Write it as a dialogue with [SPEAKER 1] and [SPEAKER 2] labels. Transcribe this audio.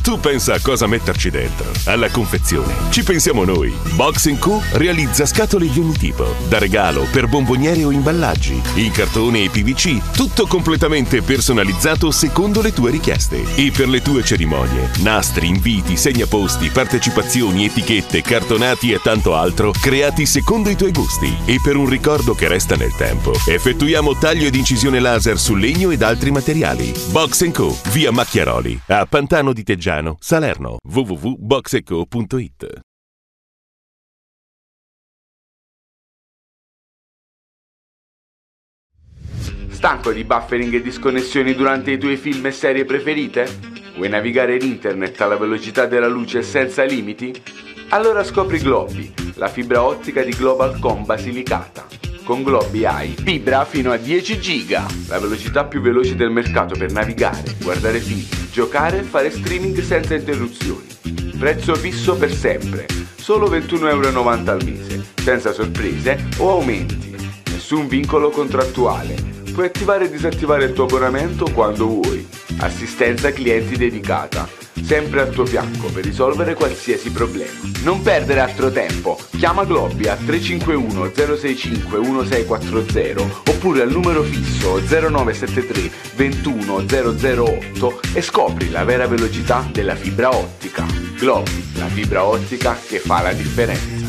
[SPEAKER 1] Tu pensa a cosa metterci dentro. Alla confezione ci pensiamo noi. Box & Co realizza scatole di ogni tipo, da regalo, per bomboniere o imballaggi, in cartone e PVC, tutto completamente personalizzato secondo le tue richieste. E per le tue cerimonie, nastri, inviti, segnaposti, partecipazioni, etichette, cartonati e tanto altro, creati secondo i tuoi gusti. E per un ricordo che resta nel tempo, effettuiamo taglio ed incisione laser su legno ed altri materiali. Box & Co, via Macchiaroli, a Pantano di Teggiano, Salerno. www.boxeco.it.
[SPEAKER 2] Stanco di buffering e disconnessioni durante i tuoi film e serie preferite? Vuoi navigare in internet alla velocità della luce senza limiti? Allora scopri Globi, la fibra ottica di Globalcom Basilicata. Con Globi hai fibra fino a 10 giga, la velocità più veloce del mercato per navigare, guardare film, giocare e fare streaming senza interruzioni. Prezzo fisso per sempre, solo €21,90 al mese, senza sorprese o aumenti. Nessun vincolo contrattuale. Puoi attivare e disattivare il tuo abbonamento quando vuoi. Assistenza clienti dedicata, sempre al tuo fianco per risolvere qualsiasi problema. Non perdere altro tempo. Chiama Globi a 351 065 1640 oppure al numero fisso 0973 21 008 e scopri la vera velocità della fibra ottica. Globi, la fibra ottica che fa la differenza.